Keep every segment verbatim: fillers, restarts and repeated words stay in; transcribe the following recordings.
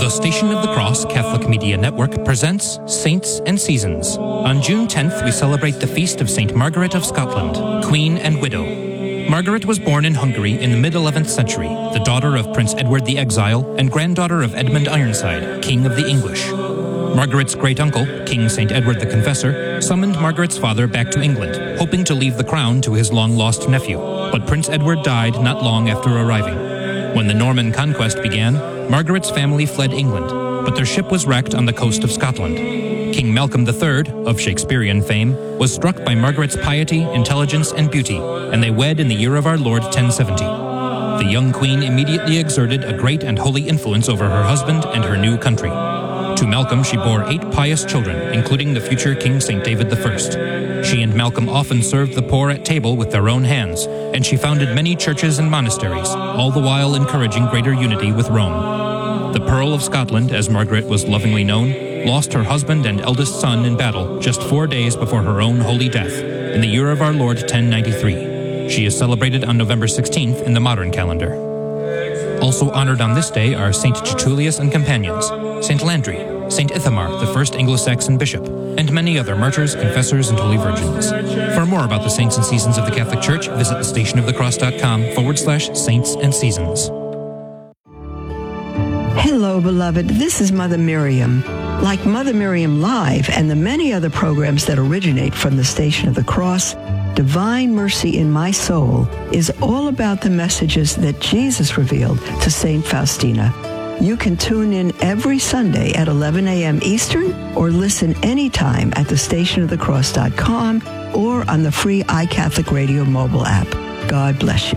The Station of the Cross Catholic Media Network presents Saints and Seasons. On June tenth, we celebrate the feast of Saint Margaret of Scotland, Queen and Widow. Margaret was born in Hungary in the mid-eleventh century, the daughter of Prince Edward the Exile and granddaughter of Edmund Ironside, King of the English. Margaret's great-uncle, King Saint Edward the Confessor, summoned Margaret's father back to England, hoping to leave the crown to his long-lost nephew. But Prince Edward died not long after arriving. When the Norman conquest began, Margaret's family fled England, but their ship was wrecked on the coast of Scotland. King Malcolm the Third, of Shakespearean fame, was struck by Margaret's piety, intelligence, and beauty, and they wed in the year of our Lord ten seventy. The young queen immediately exerted a great and holy influence over her husband and her new country. To Malcolm she bore eight pious children, including the future King Saint David the First. She and Malcolm often served the poor at table with their own hands, and she founded many churches and monasteries, all the while encouraging greater unity with Rome. The Pearl of Scotland, as Margaret was lovingly known, lost her husband and eldest son in battle just four days before her own holy death, in the year of our Lord ten ninety-three. She is celebrated on November sixteenth in the modern calendar. Also honored on this day are Saint Tertullius and companions, Saint Landry, Saint Ithamar, the first Anglo-Saxon bishop, and many other martyrs, confessors, and holy virgins. For more about the saints and seasons of the Catholic Church, visit thestationofthecross.com forward slash saints and seasons. Hello, beloved. This is Mother Miriam. Like Mother Miriam Live and the many other programs that originate from the Station of the Cross, Divine Mercy in My Soul is all about the messages that Jesus revealed to Saint Faustina. You can tune in every Sunday at eleven a.m. Eastern or listen anytime at the station of the cross dot com or on the free iCatholic Radio mobile app. God bless you.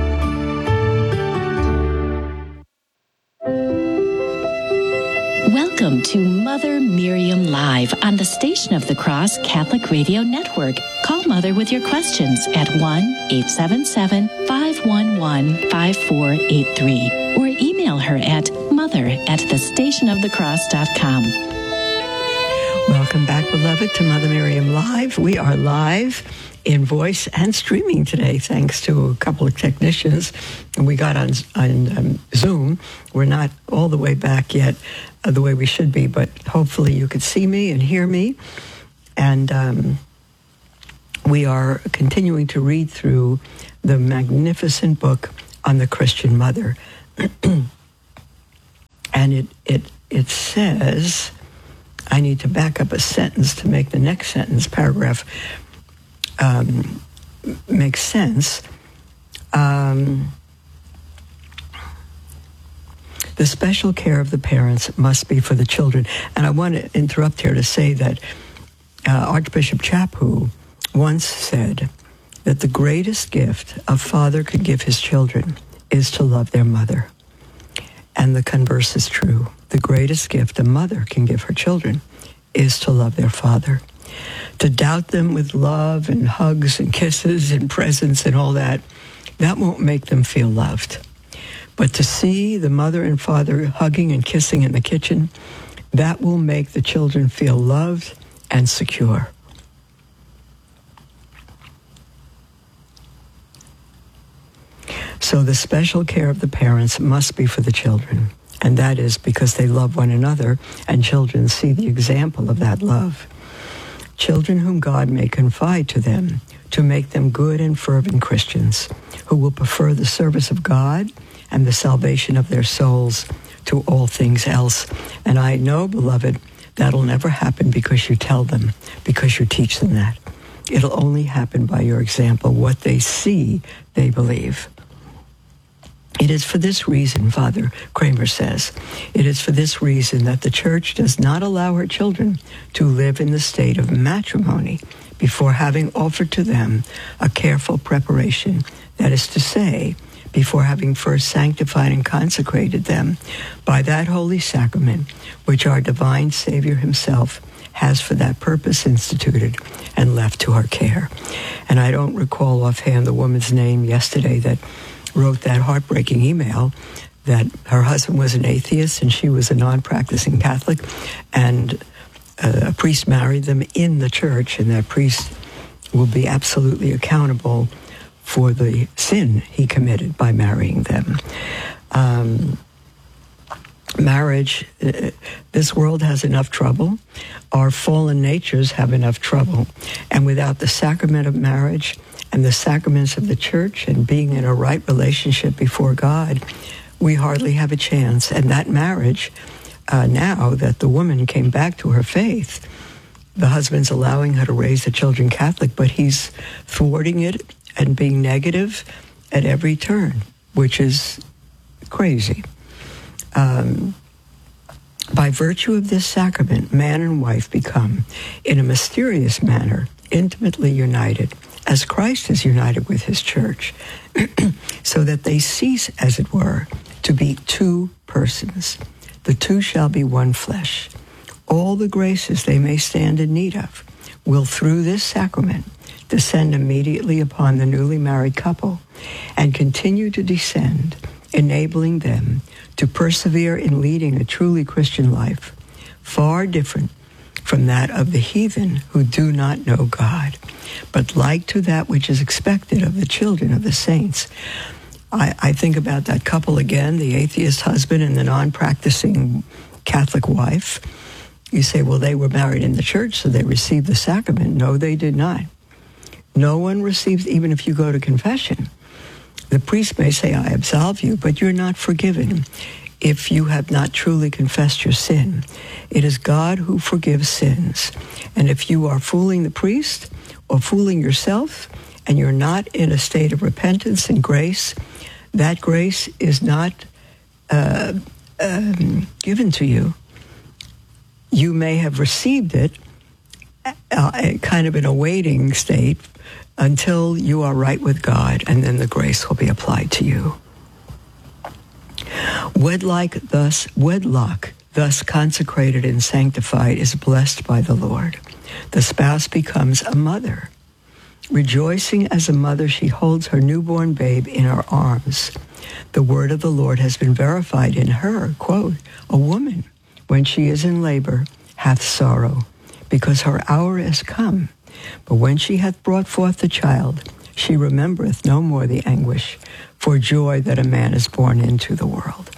Welcome to Mother Miriam Live on the Station of the Cross Catholic Radio Network. Call Mother with your questions at one eight seven seven, five one one, five four eight three or email her at mother at the station of the cross dot com. Welcome back, beloved, to Mother Miriam Live. We are live in voice and streaming today, thanks to a couple of technicians. And we got on, on um, Zoom. We're not all the way back yet uh, the way we should be, but hopefully you could see me and hear me. And um, we are continuing to read through the magnificent book on the Christian Mother. And it, it, it says, I need to back up a sentence to make the next sentence, paragraph, um, make sense. Um, the special care of the parents must be for the children. And I want to interrupt here to say that uh, Archbishop Chaput once said that the greatest gift a father could give his children is to love their mother. And the converse is true. The greatest gift a mother can give her children is to love their father. To doubt them with love and hugs and kisses and presents and all that, that won't make them feel loved. But to see the mother and father hugging and kissing in the kitchen, that will make the children feel loved and secure. So the special care of the parents must be for the children, and that is because they love one another, and children see the example of that love. Children whom God may confide to them to make them good and fervent Christians, who will prefer the service of God and the salvation of their souls to all things else. And I know, beloved, that'll never happen because you tell them, because you teach them that. It'll only happen by your example. What they see, they believe. It is for this reason, Father Kramer says, it is for this reason that the Church does not allow her children to live in the state of matrimony before having offered to them a careful preparation, that is to say, before having first sanctified and consecrated them by that holy sacrament which our divine Savior himself has for that purpose instituted and left to our care. And I don't recall offhand the woman's name yesterday that wrote that heartbreaking email that her husband was an atheist and she was a non-practicing Catholic, and a priest married them in the church, and that priest will be absolutely accountable for the sin he committed by marrying them. Um, marriage, uh, this world has enough trouble. Our fallen natures have enough trouble. And without the sacrament of marriage and the sacraments of the church and being in a right relationship before God, we hardly have a chance. And that marriage, uh, now that the woman came back to her faith, the husband's allowing her to raise the children Catholic, but he's thwarting it and being negative at every turn, which is crazy. Um, by virtue of this sacrament, man and wife become, in a mysterious manner, intimately united, as Christ is united with his church, so that they cease, as it were, to be two persons. The two shall be one flesh. All the graces they may stand in need of will, through this sacrament, descend immediately upon the newly married couple and continue to descend, enabling them to persevere in leading a truly Christian life, far different from that of the heathen who do not know God, but like to that which is expected of the children of the saints. I, I think about that couple again, the atheist husband and the non-practicing Catholic wife. You say, well, they were married in the church, so they received the sacrament. No, they did not. No one receives, even if you go to confession. The priest may say, I absolve you, but you're not forgiven if you have not truly confessed your sin. It is God who forgives sins. And if you are fooling the priest or fooling yourself, and you're not in a state of repentance and grace, that grace is not uh, um, given to you. You may have received it uh, kind of in a waiting state until you are right with God, and then the grace will be applied to you. Wedlock thus, wedlock, thus consecrated and sanctified, is blessed by the Lord. The spouse becomes a mother. Rejoicing as a mother, she holds her newborn babe in her arms. The word of the Lord has been verified in her, quote, a woman, when she is in labor, hath sorrow, because her hour is come. But when she hath brought forth the child, she remembereth no more the anguish for joy that a man is born into the world.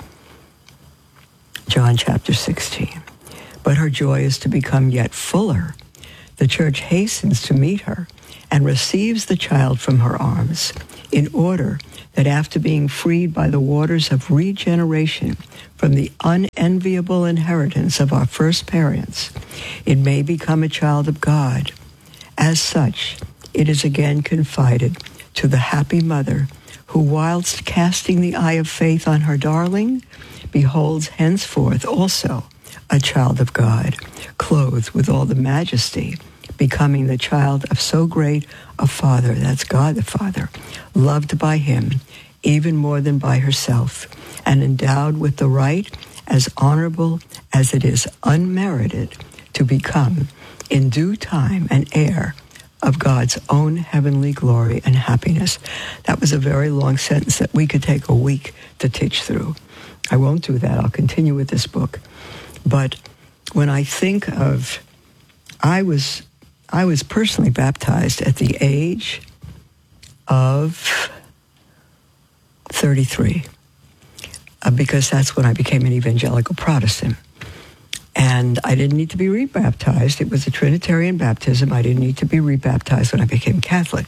John chapter sixteen. But her joy is to become yet fuller. The church hastens to meet her and receives the child from her arms, in order that after being freed by the waters of regeneration from the unenviable inheritance of our first parents, it may become a child of God. As such, it is again confided to the happy mother who, whilst casting the eye of faith on her darling, beholds henceforth also a child of God, clothed with all the majesty, becoming the child of so great a Father, that's God the Father, loved by him even more than by herself, and endowed with the right as honorable as it is unmerited to become in due time an heir of God's own heavenly glory and happiness. That was a very long sentence that we could take a week to teach through. I won't do that. I'll continue with this book. But when I think of, I was, I was personally baptized at the age of thirty-three, uh, because that's when I became an evangelical Protestant. And I didn't need to be rebaptized. It was a Trinitarian baptism. I didn't need to be rebaptized when I became Catholic.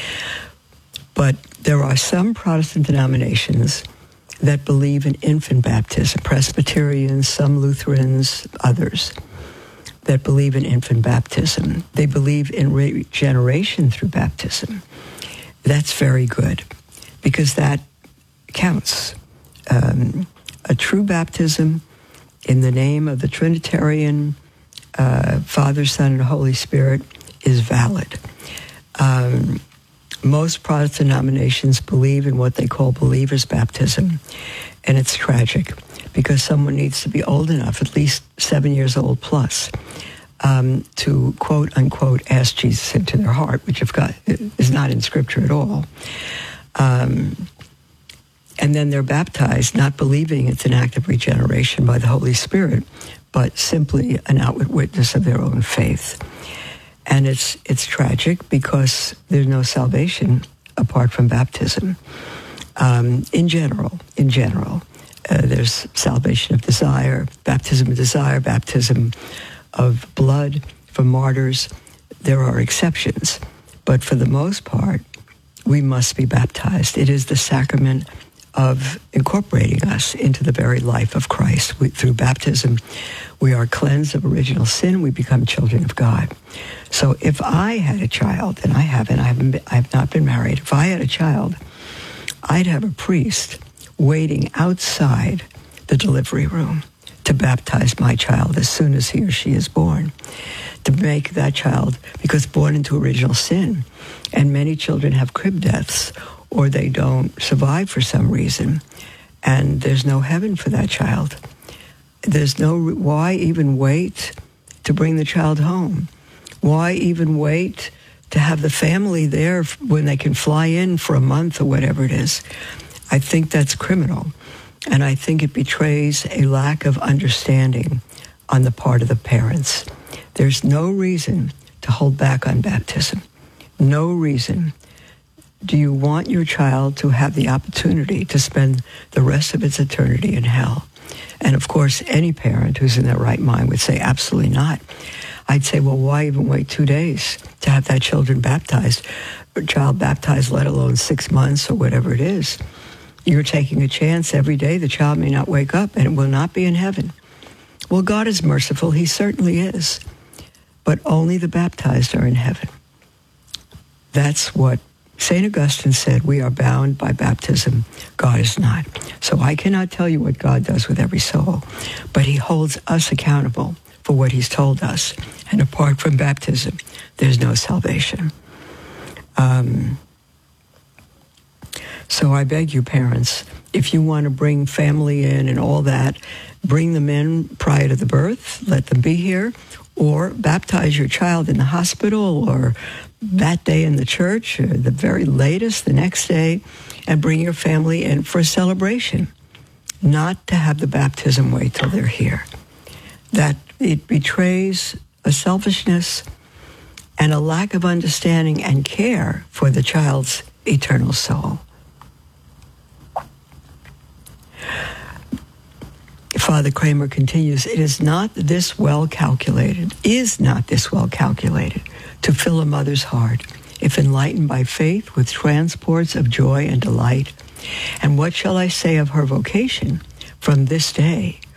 But there are some Protestant denominations that believe in infant baptism. Presbyterians, some Lutherans, others that believe in infant baptism. They believe in regeneration through baptism. That's very good, because that counts. Um, a true baptism in the name of the Trinitarian uh, Father, Son, and Holy Spirit is valid. Um, most Protestant denominations believe in what they call believer's baptism, and it's tragic because someone needs to be old enough, at least seven years old plus, um, to quote unquote ask Jesus into their heart, which of God is not in Scripture at all. Um, And then they're baptized, not believing it's an act of regeneration by the Holy Spirit, but simply an outward witness of their own faith. And it's it's tragic because there's no salvation apart from baptism. Um, in general, in general, Uh, there's salvation of desire, baptism of desire, baptism of blood for martyrs. There are exceptions, but for the most part, we must be baptized. It is the sacrament of incorporating us into the very life of Christ. We, through baptism, we are cleansed of original sin. We become children of God. So if I had a child, and I haven't, I haven't been, I have not been married. If I had a child, I'd have a priest waiting outside the delivery room to baptize my child as soon as he or she is born, to make that child, because born into original sin, and many children have crib deaths, or they don't survive for some reason, and there's no heaven for that child. There's no, why even wait to bring the child home? Why even wait to have the family there when they can fly in for a month or whatever it is? I think that's criminal, and I think it betrays a lack of understanding on the part of the parents. There's no reason to hold back on baptism. No reason. Do you want your child to have the opportunity to spend the rest of its eternity in hell? And of course, any parent who's in their right mind would say, absolutely not. I'd say, well, why even wait two days to have that children baptized, or child baptized, let alone six months or whatever it is? You're taking a chance every day. The child may not wake up and it will not be in heaven. Well, God is merciful. He certainly is. But only the baptized are in heaven. That's what Saint Augustine said, we are bound by baptism. God is not. So I cannot tell you what God does with every soul, but he holds us accountable for what he's told us. And apart from baptism, there's no salvation. Um, so I beg you, parents, if you want to bring family in and all that, bring them in prior to the birth, let them be here, or baptize your child in the hospital or that day in the church, or the very latest, the next day, and bring your family in for a celebration, not to have the baptism wait till they're here. That it betrays a selfishness and a lack of understanding and care for the child's eternal soul. Father Kramer continues, it is not this well calculated, is not this well calculated to fill a mother's heart, if enlightened by faith with transports of joy and delight. And what shall I say of her vocation? From this day,